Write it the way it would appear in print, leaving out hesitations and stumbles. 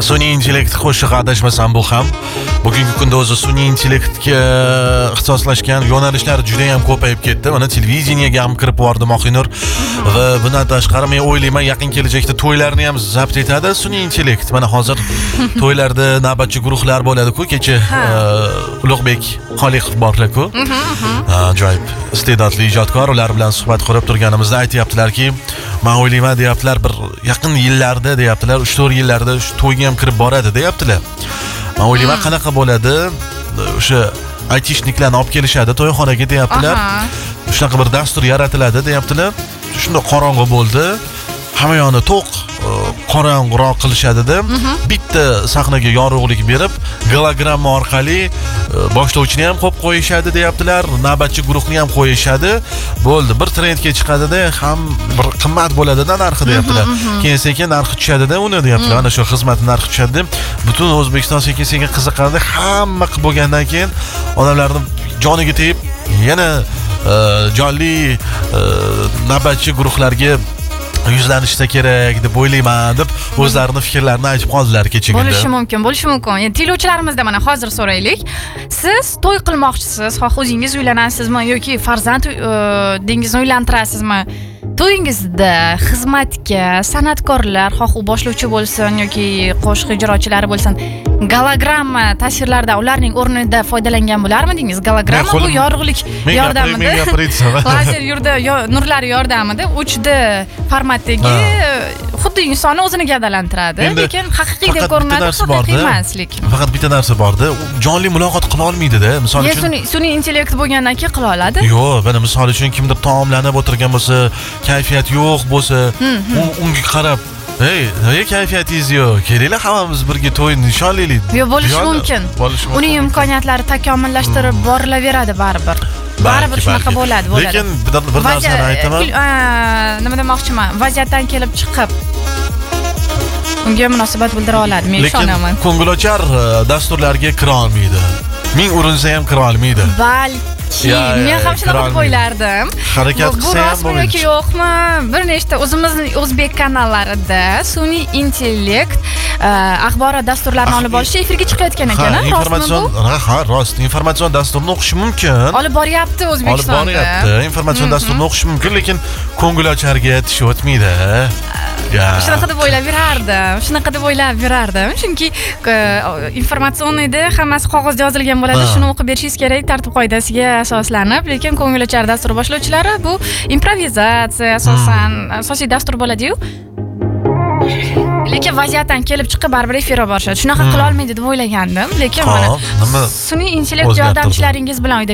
sun'iy intellekt qo'shiq adashmasam bu ham bugungi kunda o'zi sun'iy intellektga ixtisoslashgan yo'nalishlar juda ham ko'payib ketdi. Mana televideniyega ham kirib bordi Mohinur va bundan tashqari men o'ylayman yaqin kelajakda to'ylarni ham zabt etadi sun'iy intellekt. Mana hozir to'ylarda navbatchi guruhlar bo'ladi-ku, kecha Ulug'bek Xoliqov borlar-ku. Ajoyib iste'dodli ijodkor, ular bilan suhbat qurib turganimizda aytayaptilarki, men o'ylayman deyaptilar, bir yaqin yillarda deyaptilar, 3-4 yillarda shu to'yga ham kirib boradi deyaptilar. Men o'ylayman qanaqa bo'ladi, o'sha aytishniklarni olib kelishadi to'yxonaga deyaptilar. Shunaqa bir dastur yaratiladi deyaptilar. Shunda qorong'u bo'ldi. Hamma yoni to'q, qorong'uroq qilishadi-da. Bitta sahnaga yorug'lik berib, gologramma orqali boshlovchini ham qo'yib qo'yishadi deyaptilar, navbatchi guruhni ham qo'yishadi. Bo'ldi, bir trendga chiqadi-da, ham bir qimmat bo'ladi-da narxi deyaptilar. Keyin sekin narxi tushadi-da uni deyaptilar. Ana shu xizmat narxi tushadi. Butun O'zbekiston sekin-sekin qiziqadi. Hamma qilib bo'lgandan keyin odamlarning joniga tegib, yana jonli navbatchi guruhlarga yuzlanishsa kerak deb o'ylayman deb o'zlarini fikrlarini aytib qoldilar kechagina. Bo'lishi mumkin. Endi tinglovchilarimizdan mana hozir so'raylik. Siz to'y qilmoqchisiz, xoh o'zingiz uylanasizmi yoki farzand dengizni uylantirasizmi? To'yingizda xizmatga san'atkorlar, xoh u boshlovchi bo'lsin yoki qo'shiq ijrochilari bo'lsin, gologramma tasvirlarda ularning o'rnida foydalangan bo'larmidingiz? Gologramma bu yorug'lik yordamida, lazer nurlari yordamida 3D formatdagi xuddi insonni o'zini gavdalantiradi, lekin haqiqiy deb ko'rinadi, haqiqiy emas lekin. Faqat bitta narsa bor-da, jonli muloqot qila olmaydi-da. Misol uchun sun'iy intellekt bo'lgandan keyin qila oladi. Yo'q, mana misol uchun kimdir taomlanib o'tirgan bo'lsa, kayfiyat yo'q bo'lsa, unga qarab, "Hey, kayfiyatingiz yo'q. Kelinglar hammamiz birga to'y nishonlaylik." Yo'q, bo'lishi mumkin. Uning imkoniyatlari takomillashtirib borilaveradi baribir. Baribir shunaqa bo'ladi. Lekin bir narsani aytaman. Nima demoqchiman? Vaziyatdan kelib chiqib unga munosabat bildira oladi, men ishonaman. Lekin ko'ngilochar dasturlarga kira olmaydi. Ming urinsa ham kira olmaydi. Balki men ham shunaqa deb o'ylardim. Harakat qilsa ham bo'lmaydi. Yoki yo'qmi? Bir nechta o'zimizning o'zbek kanallarida sun'iy intellekt axborot dasturlarini olib olish efirga chiqayotgan ekan, Ha, rost. Informatsion dasturni o'qish mumkin. Olib boryapti O'zbekistonda. Olib boryapti. Informatsion dasturni o'qish mumkin, lekin ko'ngilocharga tish o'tmaydi. Shunaqa deb o'ylab yurardim. Chunki informatsioniyda hammasi qog'ozda yozilgan bo'ladi. Shuni o'qib berishingiz kerak tartib qoidasiga asoslanib, lekin ko'ngilochar dastur boshlovchilari bu improvizatsiya asosan asosiy dastur bo'ladi-yu. Lekin vaziyatdan kelib chiqib baribir efirga borishadi. Shunaqa qila olmaydi deb o'ylagandim, lekin mana sun'iy intellekt yordamchilaringiz bilan